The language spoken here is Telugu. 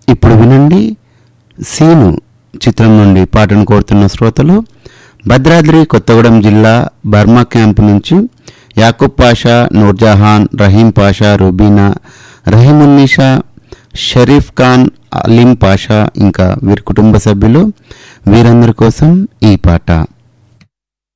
ఇప్పుడు వినండి సీను చిత్రం నుండి పాటను కోరుతున్న శ్రోతలు భద్రాద్రి కొత్తగూడెం జిల్లా బర్మా క్యాంపు నుంచి యాకూబ్ పాషా, నూర్జహాన్, రహీం పాషా, రుబీనా, రహీమున్నీషా, షరీఫ్ ఖాన్, అలీం పాషా ఇంకా వీరి కుటుంబ సభ్యులు, వీరందరి కోసం ఈ పాట.